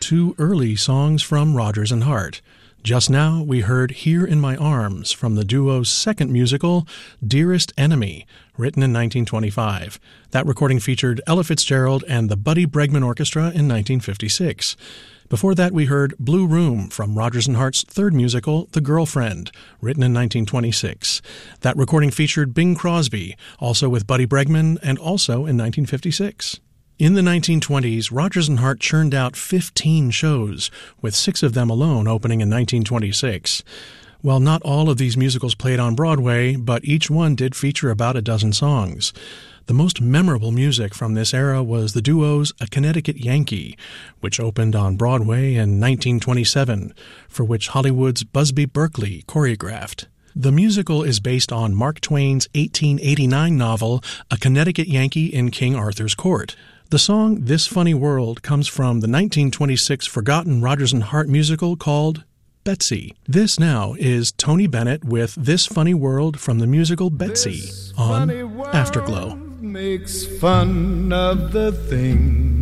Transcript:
two early songs from Rodgers and Hart. Just now, we heard Here in My Arms from the duo's second musical, Dearest Enemy, written in 1925. That recording featured Ella Fitzgerald and the Buddy Bregman Orchestra in 1956. Before that, we heard Blue Room from Rodgers and Hart's third musical, The Girlfriend, written in 1926. That recording featured Bing Crosby, also with Buddy Bregman, and also in 1956. In the 1920s, Rodgers and Hart churned out 15 shows, with 6 of them alone opening in 1926. Well, not all of these musicals played on Broadway, but each one did feature about a dozen songs. The most memorable music from this era was the duo's A Connecticut Yankee, which opened on Broadway in 1927, for which Hollywood's Busby Berkeley choreographed. The musical is based on Mark Twain's 1889 novel, A Connecticut Yankee in King Arthur's Court. The song This Funny World comes from the 1926 forgotten Rodgers and Hart musical called Betsy. This now is Tony Bennett with This Funny World from the musical Betsy on Afterglow. Makes fun of the things